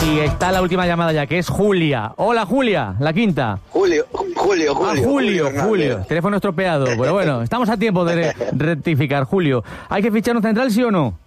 Y está la última llamada ya, que es Julia. Hola, Julia, la quinta. Julio. Teléfono estropeado, pero bueno, estamos a tiempo de rectificar. Julio, ¿hay que fichar un central, sí o no?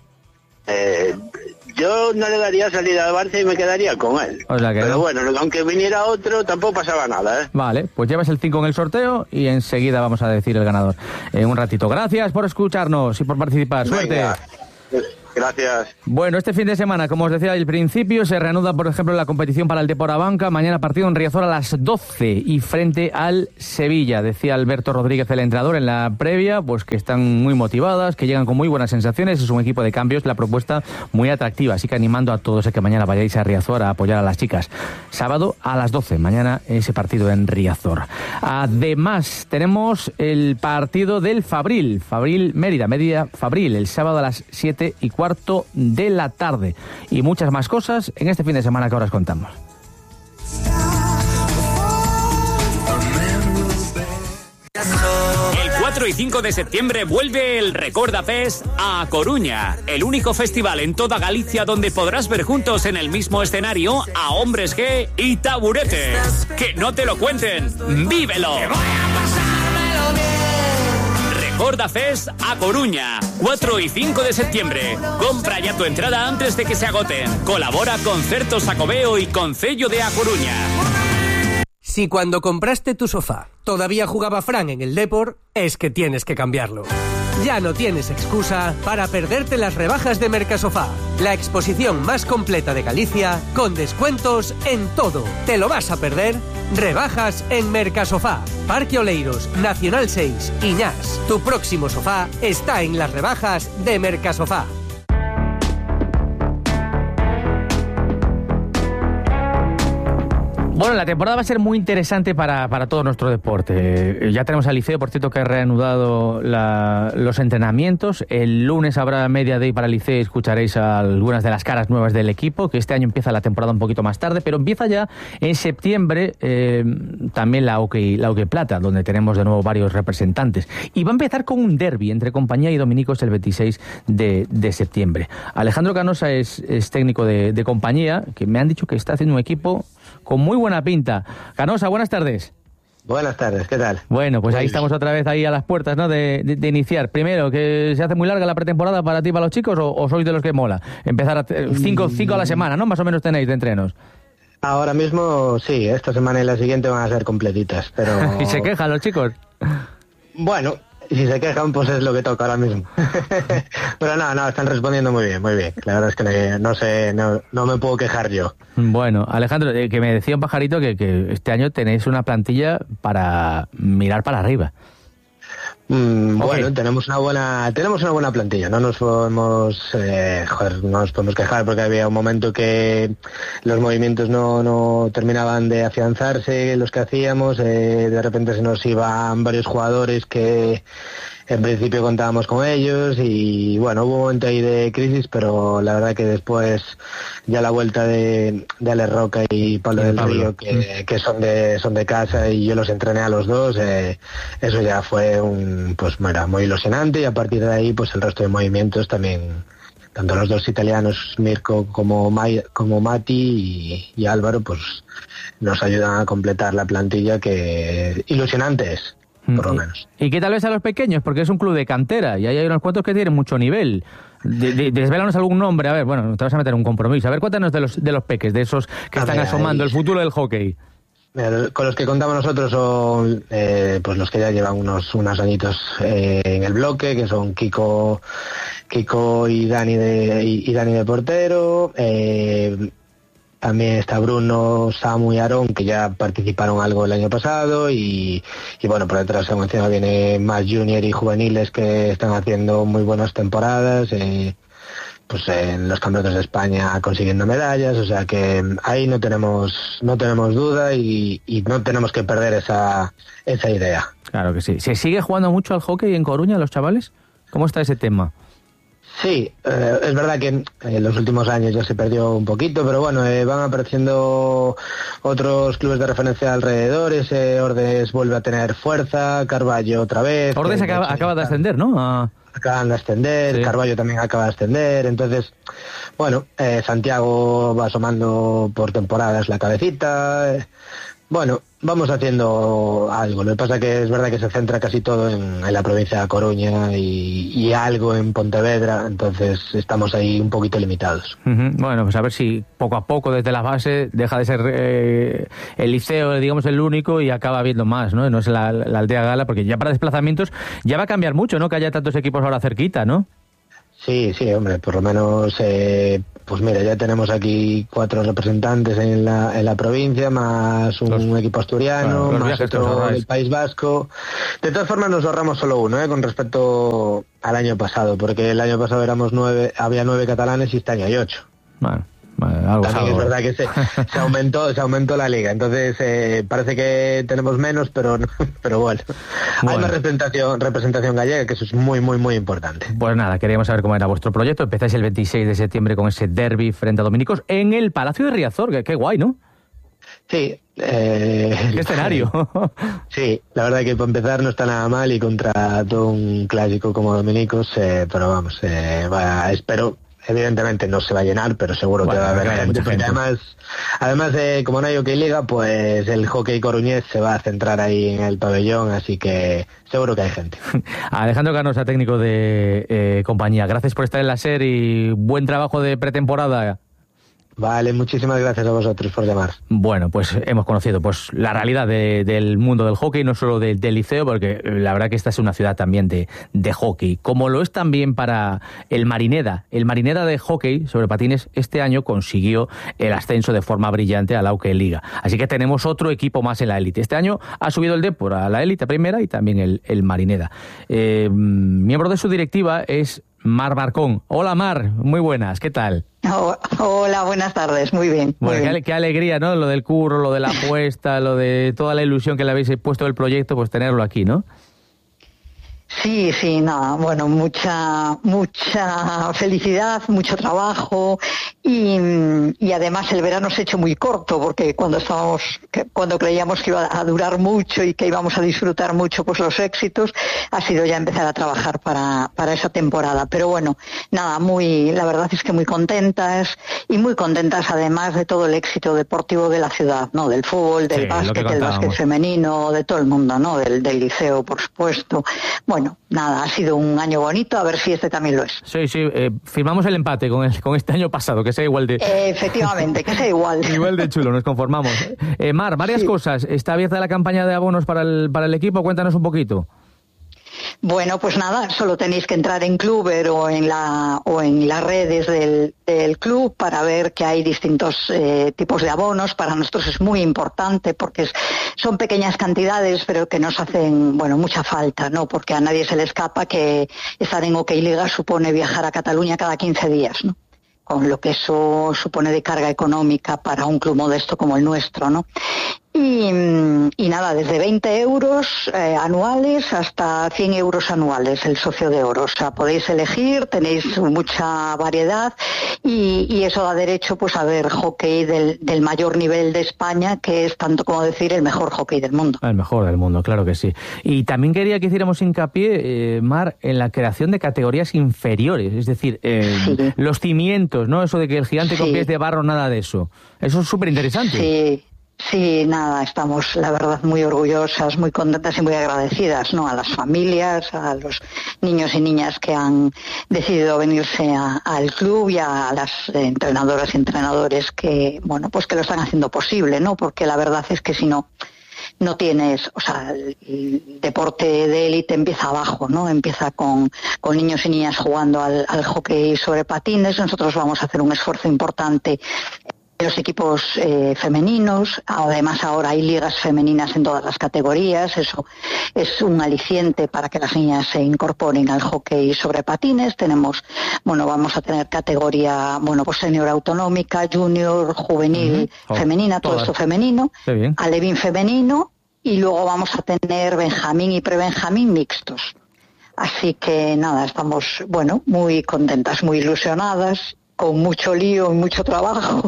Yo no le daría salida al Barça y me quedaría con él. O sea que pero no. bueno, aunque viniera otro, tampoco pasaba nada, ¿eh? Vale, pues llevas el 5 en el sorteo y enseguida vamos a decir el ganador. En un ratito. Gracias por escucharnos y por participar. Suerte. Venga. Gracias. Bueno, este fin de semana, como os decía al principio, se reanuda, por ejemplo, la competición para el Depor Abanca. Mañana partido en Riazor a las 12 y frente al Sevilla. Decía Alberto Rodríguez, el entrenador, en la previa, pues que están muy motivadas, que llegan con muy buenas sensaciones. Es un equipo de cambios, la propuesta muy atractiva. Así que animando a todos a que mañana vayáis a Riazor a apoyar a las chicas. Sábado a las 12, mañana ese partido en Riazor. Además, tenemos el partido del Fabril Mérida, Fabril, el sábado a las 7:15 de la tarde. Y muchas más cosas en este fin de semana que ahora os contamos. El 4 y 5 de septiembre vuelve el Recorda Fest a Coruña, el único festival en toda Galicia donde podrás ver juntos en el mismo escenario a Hombres G y Taburete. ¡Que no te lo cuenten! ¡Vívelo! Recorda Fest a Coruña, 4 y 5 de septiembre. Compra ya tu entrada antes de que se agoten. Colabora Concerto Sacobeo y Concello de A Coruña. Si cuando compraste tu sofá todavía jugaba Fran en el Depor, es que tienes que cambiarlo. Ya no tienes excusa para perderte las rebajas de Mercasofá, la exposición más completa de Galicia, con descuentos en todo. ¿Te lo vas a perder? Rebajas en Mercasofá, Parque Oleiros, Nacional 6, Iñás. Tu próximo sofá está en las rebajas de Mercasofá. Bueno, la temporada va a ser muy interesante para todo nuestro deporte. Ya tenemos al Liceo, por cierto, que ha reanudado los entrenamientos. El lunes habrá Media Day para el Liceo y escucharéis algunas de las caras nuevas del equipo, que este año empieza la temporada un poquito más tarde, pero empieza ya en septiembre también la Hockey Plata, donde tenemos de nuevo varios representantes. Y va a empezar con un derbi entre Compañía y Dominicos el 26 de septiembre. Alejandro Canosa es técnico de Compañía, que me han dicho que está haciendo un equipo con muy buena pinta. Canosa, buenas tardes. Buenas tardes, ¿qué tal? Bueno, pues ahí estamos otra vez ahí a las puertas, ¿no? De iniciar. Primero, ¿que se hace muy larga la pretemporada para ti y para los chicos o sois de los que mola? Empezar a cinco a la semana, ¿no? Más o menos tenéis de entrenos. Ahora mismo sí, esta semana y la siguiente van a ser completitas, pero... ¿Y se quejan los chicos? Bueno, si se quejan, pues es lo que toca ahora mismo. Pero no, están respondiendo muy bien, muy bien. La verdad es que no me puedo quejar yo. Bueno, Alejandro, que me decía un pajarito que este año tenéis una plantilla para mirar para arriba. Bueno, tenemos una buena plantilla. No nos podemos quejar porque había un momento que los movimientos no terminaban de afianzarse, los que hacíamos. De repente se nos iban varios jugadores que en principio contábamos con ellos y bueno, hubo un momento ahí de crisis, pero la verdad que después ya la vuelta de Ale Roca y Pablo del Río, que son de casa y yo los entrené a los dos, eso ya fue muy ilusionante y a partir de ahí pues el resto de movimientos también, tanto los dos italianos, Mirko como Mati y Álvaro, pues nos ayudan a completar la plantilla que ilusionante es. Por lo menos. ¿Y qué tal ves a los pequeños? Porque es un club de cantera y hay unos cuantos que tienen mucho nivel. Desvélanos algún nombre, a ver, bueno, te vas a meter en un compromiso. A ver, cuéntanos de los peques, de esos que están asomando el futuro del hockey. Mira, con los que contamos nosotros son pues los que ya llevan unos añitos en el bloque, que son Kiko y Dani de portero. También está Bruno, Samu y Aarón, que ya participaron algo el año pasado y bueno, por detrás como encima viene más junior y juveniles que están haciendo muy buenas temporadas, pues en los campeonatos de España consiguiendo medallas, o sea que ahí no tenemos duda y no tenemos que perder esa idea. Claro que sí. ¿Se sigue jugando mucho al hockey en Coruña, los chavales? ¿Cómo está ese tema? Sí, es verdad que en los últimos años ya se perdió un poquito, pero bueno, van apareciendo otros clubes de referencia alrededor. Ordes vuelve a tener fuerza, Carballo otra vez. Ordes acaba de ascender, ¿no? acaban de ascender, sí. Carballo también acaba de ascender, entonces, bueno, Santiago va asomando por temporadas la cabecita, bueno, vamos haciendo algo. Lo que pasa que es verdad que se centra casi todo en la provincia de Coruña y algo en Pontevedra, entonces estamos ahí un poquito limitados. Bueno, pues a ver si poco a poco desde la base deja de ser el Liceo, digamos, el único y acaba habiendo más, ¿no? No es la Aldea Gala, porque ya para desplazamientos ya va a cambiar mucho, ¿no? Que haya tantos equipos ahora cerquita, ¿no? Sí, hombre, por lo menos, pues mira, ya tenemos aquí 4 representantes en la provincia, más un equipo asturiano, más otro del País Vasco. De todas formas nos ahorramos solo uno, con respecto al año pasado, porque el año pasado éramos 9, había 9 catalanes y este año hay 8. Bueno. También es verdad que se aumentó la liga, entonces parece que tenemos menos, pero bueno. Hay más representación gallega, que eso es muy, muy, muy importante. Pues nada, queríamos saber cómo era vuestro proyecto. Empezáis el 26 de septiembre con ese derbi frente a Dominicos en el Palacio de Riazor, qué guay, ¿no? Sí. ¿Qué escenario? Sí, la verdad que para empezar no está nada mal y contra todo un clásico como Dominicos, pero vamos, espero... Evidentemente no se va a llenar, pero seguro que va a haber gente, porque además de, como no hay hockey liga, pues el hockey coruñés se va a centrar ahí en el pabellón, así que seguro que hay gente. Alejandro Canosa, técnico de compañía, gracias por estar en la SER y buen trabajo de pretemporada. Vale, muchísimas gracias a vosotros por llamar. Bueno, pues hemos conocido pues la realidad del mundo del hockey, no solo del Liceo, porque la verdad que esta es una ciudad también de hockey, como lo es también para el Marineda. El Marineda de hockey sobre patines este año consiguió el ascenso de forma brillante a la Hockey Liga. Así que tenemos otro equipo más en la élite. Este año ha subido el Depor a la élite primera y también el Marineda. Miembro de su directiva es Mar Barcón. Hola Mar, muy buenas, ¿qué tal? Hola, buenas tardes, muy bien. Bueno, muy bien. Qué alegría, ¿no? Lo del curro, lo de la apuesta, lo de toda la ilusión que le habéis puesto del proyecto, pues tenerlo aquí, ¿no? Sí, nada, bueno, mucha felicidad, mucho trabajo y además el verano se ha hecho muy corto porque cuando creíamos que iba a durar mucho y que íbamos a disfrutar mucho pues los éxitos, ha sido ya empezar a trabajar para esa temporada. Pero bueno, nada, la verdad es que muy contentas además de todo el éxito deportivo de la ciudad, ¿no? Del fútbol, del básquet, del básquet femenino, de todo el mundo, ¿no? Del liceo, por supuesto. Bueno, nada, ha sido un año bonito, a ver si este también lo es. Sí, firmamos el empate con este año pasado, que sea igual de... Efectivamente, que sea igual. Igual de chulo, nos conformamos. Mar, varias cosas. ¿Está abierta la campaña de abonos para el equipo? Cuéntanos un poquito. Bueno, pues nada, solo tenéis que entrar en Cluber o en las redes del club para ver que hay distintos tipos de abonos. Para nosotros es muy importante porque son pequeñas cantidades, pero que nos hacen, mucha falta, ¿no? Porque a nadie se le escapa que estar en Hockey Liga supone viajar a Cataluña cada 15 días, ¿no? Con lo que eso supone de carga económica para un club modesto como el nuestro, ¿no? Y nada, desde 20 euros anuales hasta 100 euros anuales el socio de oro. O sea, podéis elegir, tenéis mucha variedad y eso da derecho pues a ver hockey del mayor nivel de España, que es tanto como decir el mejor hockey del mundo. El mejor del mundo, claro que sí. Y también quería que hiciéramos hincapié, Mar, en la creación de categorías inferiores, es decir, los cimientos, ¿no? Eso de que el gigante con pies de barro, nada de eso. Eso es súper interesante. Sí, nada, estamos la verdad muy orgullosas, muy contentas y muy agradecidas, ¿no? A las familias, a los niños y niñas que han decidido venirse al club y a las entrenadoras y entrenadores que, pues que lo están haciendo posible, ¿no? Porque la verdad es que si no tienes, o sea, el deporte de élite empieza abajo, ¿no? Empieza con niños y niñas jugando al hockey sobre patines. Nosotros vamos a hacer un esfuerzo importante los equipos femeninos, además ahora hay ligas femeninas en todas las categorías, eso es un aliciente para que las niñas se incorporen al hockey sobre patines. Vamos a tener categoría, pues senior autonómica, junior, juvenil, femenina, todo esto femenino, alevín femenino y luego vamos a tener benjamín y prebenjamín mixtos. Así que nada, estamos, muy contentas, muy ilusionadas, con mucho lío y mucho trabajo.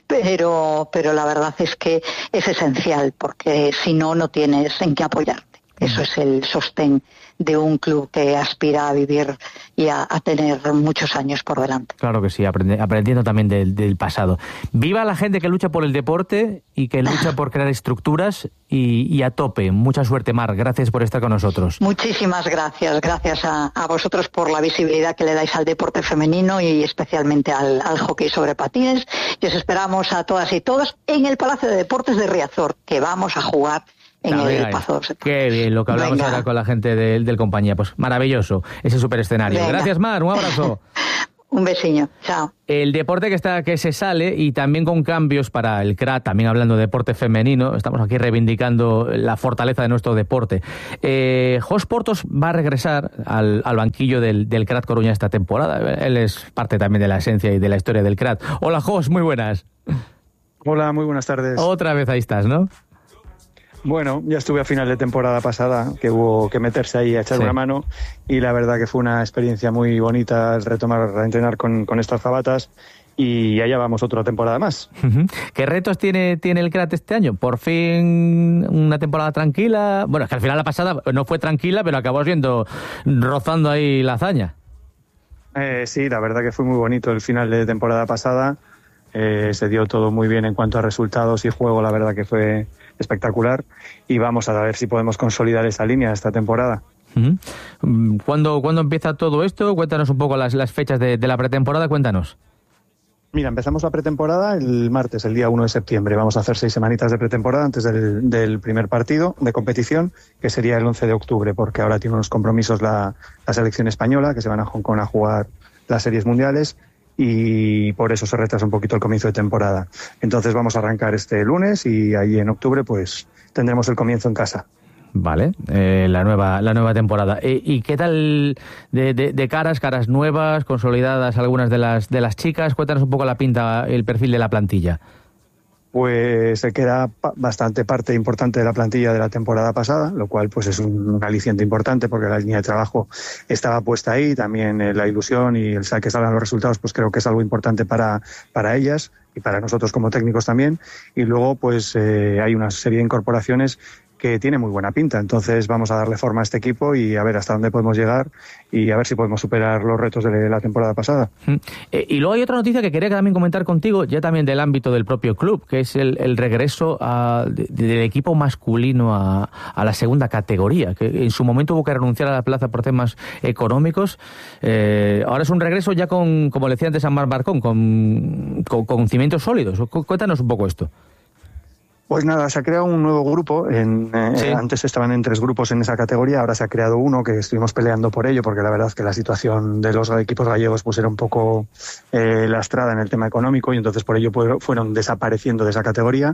Pero la verdad es que es esencial porque si no tienes en qué apoyarte. Eso es el sostén de un club que aspira a vivir y a tener muchos años por delante. Claro que sí, aprendiendo también del pasado. Viva la gente que lucha por el deporte y que lucha por crear estructuras y a tope. Mucha suerte, Mar. Gracias por estar con nosotros. Muchísimas gracias. Gracias a vosotros por la visibilidad que le dais al deporte femenino y especialmente al hockey sobre patines. Y os esperamos a todas y todos en el Palacio de Deportes de Riazor, que vamos a jugar en el Pazo. Qué bien, lo que hablamos ahora con la gente del compañía. Pues maravilloso, ese super escenario. Venga. Gracias, Mar, un abrazo. Un besiño, chao. El deporte que se sale y también con cambios para el CRAT, también hablando de deporte femenino, estamos aquí reivindicando la fortaleza de nuestro deporte. Jos Portos va a regresar al banquillo del CRAT Coruña esta temporada. Él es parte también de la esencia y de la historia del CRAT. Hola, Jos, muy buenas. Hola, muy buenas tardes. Otra vez ahí estás, ¿no? Bueno, ya estuve a final de temporada pasada, que hubo que meterse ahí a echar una mano, y la verdad que fue una experiencia muy bonita el retomar a entrenar con estas zapatas, y allá vamos otra temporada más. ¿Qué retos tiene el CRAT este año? Por fin una temporada tranquila. Bueno, es que al final la pasada no fue tranquila, pero acabó siendo rozando ahí la hazaña. Sí, la verdad que fue muy bonito el final de temporada pasada. Se dio todo muy bien en cuanto a resultados y juego, la verdad que fue espectacular, y vamos a ver si podemos consolidar esa línea esta temporada. ¿Cuándo empieza todo esto? Cuéntanos un poco las fechas de la pretemporada, cuéntanos. Mira, empezamos la pretemporada el martes, el día 1 de septiembre. Vamos a hacer 6 semanitas de pretemporada antes del primer partido de competición, que sería el 11 de octubre, porque ahora tiene unos compromisos la selección española, que se van a Hong Kong a jugar las series mundiales, y por eso se retrasa un poquito el comienzo de temporada. Entonces vamos a arrancar este lunes y ahí en octubre pues tendremos el comienzo en casa. Vale, la nueva temporada. ¿Y qué tal de caras nuevas, consolidadas algunas de las chicas? Cuéntanos un poco la pinta, el perfil de la plantilla. Pues se queda bastante parte importante de la plantilla de la temporada pasada, lo cual pues es un aliciente importante porque la línea de trabajo estaba puesta ahí, también la ilusión y el que salgan los resultados pues creo que es algo importante para ellas y para nosotros como técnicos también. Y luego pues hay una serie de incorporaciones que tiene muy buena pinta, entonces vamos a darle forma a este equipo y a ver hasta dónde podemos llegar y a ver si podemos superar los retos de la temporada pasada. Y luego hay otra noticia que quería también comentar contigo, ya también del ámbito del propio club, que es el regreso del equipo masculino a la segunda categoría, que en su momento hubo que renunciar a la plaza por temas económicos. Ahora es un regreso ya con, como le decía antes a Mar Barcón, con cimientos sólidos. Cuéntanos un poco esto. Pues nada, se ha creado un nuevo grupo. ¿Sí? Antes estaban en 3 grupos en esa categoría, ahora se ha creado uno que estuvimos peleando por ello, porque la verdad es que la situación de los equipos gallegos pues era un poco lastrada en el tema económico y entonces por ello fueron desapareciendo de esa categoría.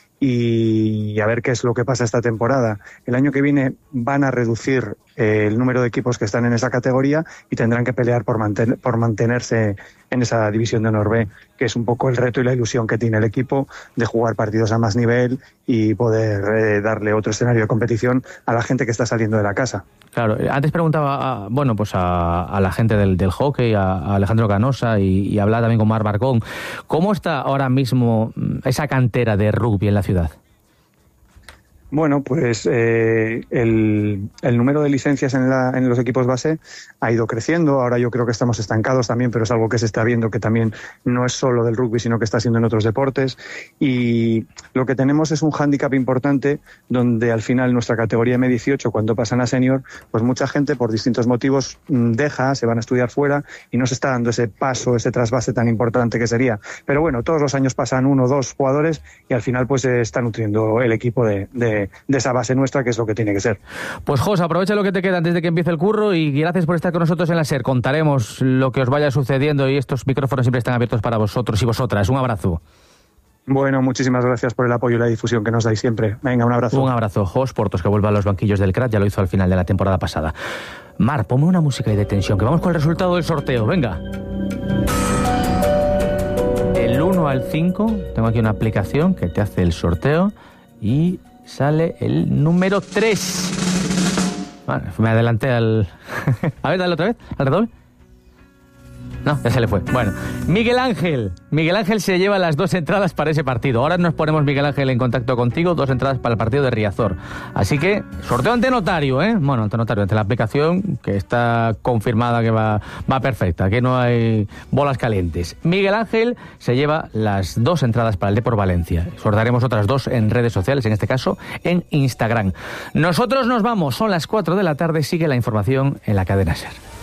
Y a ver qué es lo que pasa esta temporada. El año que viene van a reducir el número de equipos que están en esa categoría y tendrán que pelear por mantenerse en esa división de honor B, que es un poco el reto y la ilusión que tiene el equipo de jugar partidos a más nivel y poder darle otro escenario de competición a la gente que está saliendo de la casa. Claro, antes preguntaba a la gente del hockey, a Alejandro Canosa y hablaba también con Mar Barcón. ¿Cómo está ahora mismo esa cantera de rugby en la ciudad? Bueno, pues el número de licencias en los equipos base ha ido creciendo. Ahora yo creo que estamos estancados también, pero es algo que se está viendo que también no es solo del rugby, sino que está siendo en otros deportes. Y lo que tenemos es un hándicap importante donde al final nuestra categoría M18, cuando pasan a senior, pues mucha gente por distintos motivos se van a estudiar fuera y no se está dando ese paso, ese trasvase tan importante que sería. Pero bueno, todos los años pasan 1 o 2 jugadores y al final pues se está nutriendo el equipo de esa base nuestra, que es lo que tiene que ser. Pues Jos, aprovecha lo que te queda antes de que empiece el curro y gracias por estar con nosotros en la SER. Contaremos lo que os vaya sucediendo y estos micrófonos siempre están abiertos para vosotros y vosotras. Un abrazo. Bueno, muchísimas gracias por el apoyo y la difusión que nos dais siempre. Venga, un abrazo. Un abrazo. Jos Portos, que vuelva a los banquillos del CRAT, ya lo hizo al final de la temporada pasada. Mar, ponme una música y de tensión, que vamos con el resultado del sorteo. Venga. Del 1 al 5, tengo aquí una aplicación que te hace el sorteo y sale el número 3. Bueno, me adelanté al... A ver, dale otra vez, al redoble. No, ya se le fue. Bueno, Miguel Ángel se lleva las 2 entradas para ese partido. Ahora nos ponemos, Miguel Ángel, en contacto contigo, 2 entradas para el partido de Riazor. Así que, sorteo ante notario, ¿eh? Bueno, ante notario, ante la aplicación, que está confirmada que va perfecta, que no hay bolas calientes. Miguel Ángel se lleva las 2 entradas para el Depor Valencia. Sortearemos otras 2 en redes sociales, en este caso en Instagram. Nosotros nos vamos, son las 4 de la tarde, sigue la información en la cadena SER.